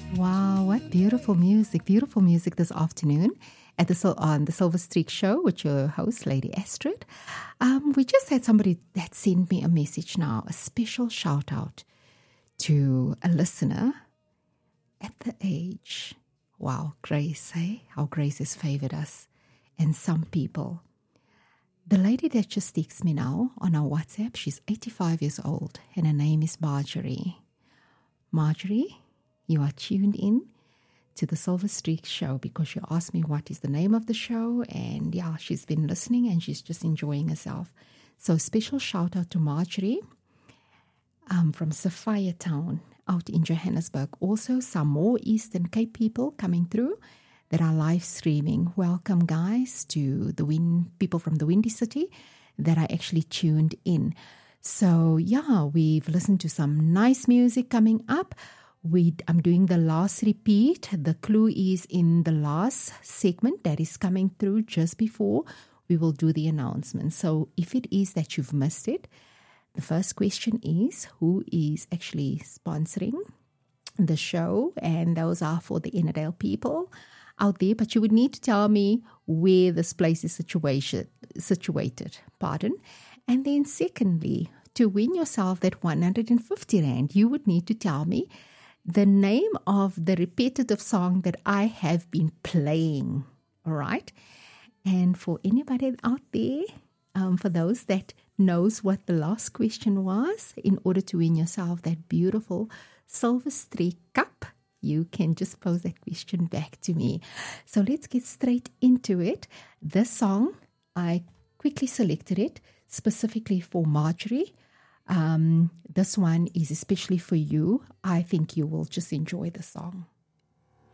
Wow, what beautiful music. Beautiful music this afternoon at on the Silver Streak Show with your host, Lady Astrid. We just had somebody that sent me a message now, a special shout out to a listener at the age, wow, Grace, eh? How Grace has favored us and some people. The lady that just texts me now on our WhatsApp, she's 85 years old and her name is Marjorie. Marjorie, you are tuned in to the Silver Streak Show because you asked me what is the name of the show, and yeah, she's been listening and she's just enjoying herself. So special shout out to Marjorie from Sophia Town out in Johannesburg. Also some more Eastern Cape people coming through that are live streaming. Welcome guys to the people from the Windy City that are actually tuned in. So yeah, we've listened to some nice music coming up. I'm doing the last repeat. The clue is in the last segment that is coming through just before we will do the announcement. So if it is that you've missed it, the first question is who is actually sponsoring the show, and those are for the Innerdale people out there. But you would need to tell me where this place is situated. And then secondly, to win yourself that 150 Rand, you would need to tell me the name of the repetitive song that I have been playing, all right? And for anybody out there, for those that knows what the last question was, in order to win yourself that beautiful Silver Streak cup, you can just pose that question back to me. So let's get straight into it. This song, I quickly selected it specifically for Marjorie. This one is especially for you. I think you will just enjoy the song.